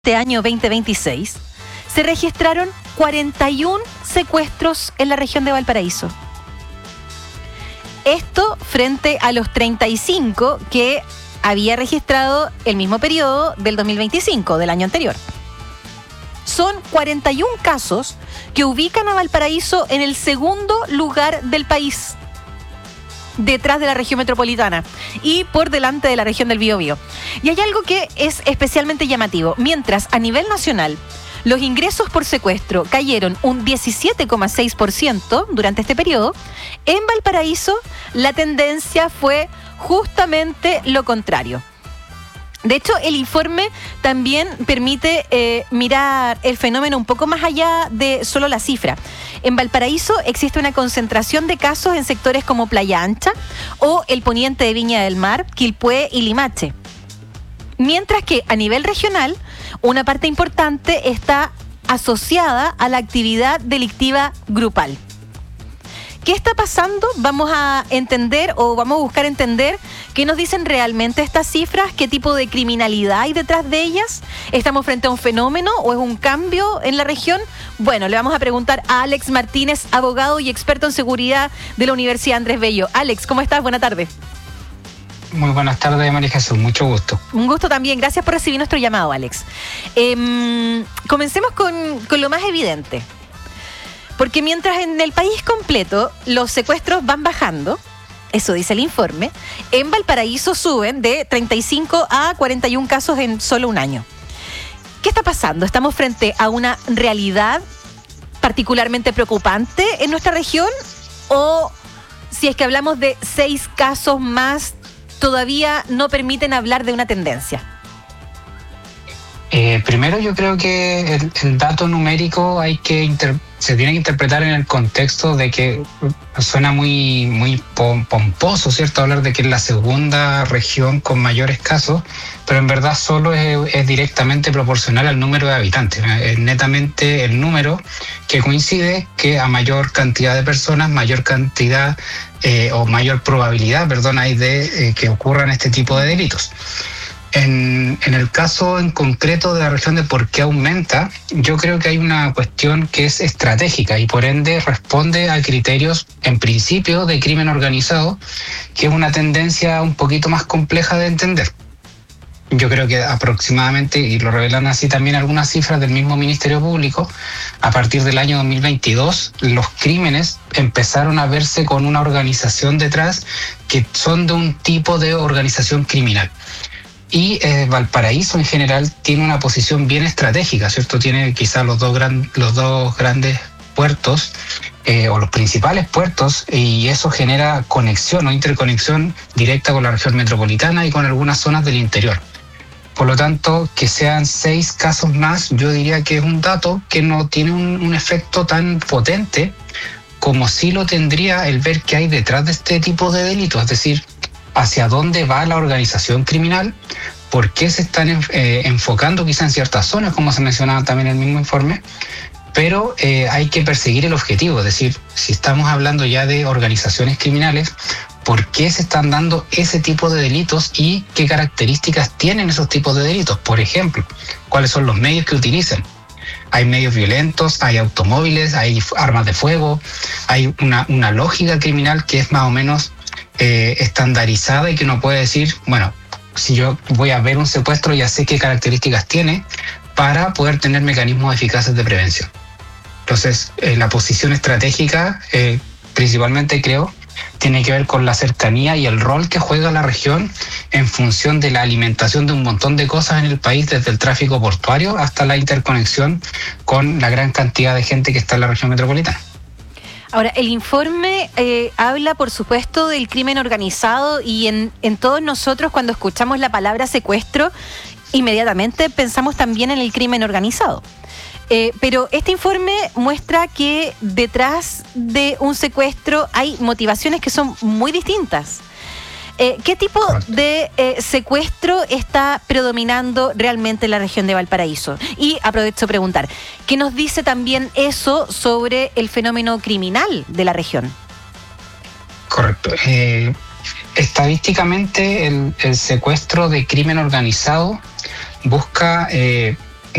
este año 2026, se registraron 41 secuestros en la región de Valparaíso. Esto frente a los 35 que había registrado el mismo periodo del 2025, del año anterior. Son 41 casos que ubican a Valparaíso en el segundo lugar del país, detrás de la región metropolitana y por delante de la región del Biobío. Y hay algo que es especialmente llamativo. Mientras a nivel nacional los ingresos por secuestro cayeron un 17,6% durante este periodo, en Valparaíso la tendencia fue justamente lo contrario. De hecho, el informe también permite mirar el fenómeno un poco más allá de solo la cifra. En Valparaíso existe una concentración de casos en sectores como Playa Ancha o el poniente de Viña del Mar, Quilpué y Limache. Mientras que a nivel regional, una parte importante está asociada a la actividad delictiva grupal. ¿Qué está pasando? Vamos a entender o vamos a buscar entender qué nos dicen realmente estas cifras, qué tipo de criminalidad hay detrás de ellas. ¿Estamos frente a un fenómeno o es un cambio en la región? Bueno, le vamos a preguntar a Alex Martínez, abogado y experto en seguridad de la Universidad Andrés Bello. Alex, ¿cómo estás? Buenas tardes. Muy buenas tardes, María Jesús. Mucho gusto. Un gusto también. Gracias por recibir nuestro llamado, Alex. Comencemos con lo más evidente. Porque mientras en el país completo los secuestros van bajando, eso dice el informe, en Valparaíso suben de 35 a 41 casos en solo un año. ¿Qué está pasando? ¿Estamos frente a una realidad particularmente preocupante en nuestra región? ¿O si es que hablamos de 6 casos más, todavía no permiten hablar de una tendencia? Primero, yo creo que el dato numérico se tiene que interpretar en el contexto de que suena muy pomposo, ¿cierto? Hablar de que es la segunda región con mayores casos, pero en verdad solo es directamente proporcional al número de habitantes. Es netamente el número que coincide que a mayor cantidad de personas, mayor cantidad o mayor probabilidad, hay de que ocurran este tipo de delitos. En el caso en concreto de la región de por qué aumenta, yo creo que hay una cuestión que es estratégica y por ende responde a criterios en principio de crimen organizado, que es una tendencia un poquito más compleja de entender. Yo creo que aproximadamente, y lo revelan así también algunas cifras del mismo Ministerio Público, a partir del año 2022 los crímenes empezaron a verse con una organización detrás que son de un tipo de organización criminal. Y Valparaíso en general tiene una posición bien estratégica, ¿cierto? Tiene quizás los dos grandes puertos o los principales puertos, y eso genera conexión o interconexión directa con la región metropolitana y con algunas zonas del interior. Por lo tanto, que sean 6 casos más, yo diría que es un dato que no tiene un efecto tan potente como sí lo tendría el ver qué hay detrás de este tipo de delitos, es decir, hacia dónde va la organización criminal, por qué se están enfocando quizá en ciertas zonas, como se mencionaba también en el mismo informe, pero hay que perseguir el objetivo, es decir, si estamos hablando ya de organizaciones criminales, ¿por qué se están dando ese tipo de delitos y qué características tienen esos tipos de delitos? Por ejemplo, ¿cuáles son los medios que utilizan? Hay medios violentos, hay automóviles, hay armas de fuego, hay una lógica criminal que es más o menos estandarizada y que uno puede decir, bueno, si yo voy a ver un secuestro ya sé qué características tiene para poder tener mecanismos eficaces de prevención. Entonces, la posición estratégica principalmente creo tiene que ver con la cercanía y el rol que juega la región en función de la alimentación de un montón de cosas en el país, desde el tráfico portuario hasta la interconexión con la gran cantidad de gente que está en la región metropolitana. Ahora, el informe habla, por supuesto, del crimen organizado y en todos nosotros cuando escuchamos la palabra secuestro, inmediatamente pensamos también en el crimen organizado. Pero este informe muestra que detrás de un secuestro hay motivaciones que son muy distintas. ¿Qué tipo de secuestro está predominando realmente en la región de Valparaíso? Y aprovecho a preguntar, ¿qué nos dice también eso sobre el fenómeno criminal de la región? Correcto. Estadísticamente, el secuestro de crimen organizado busca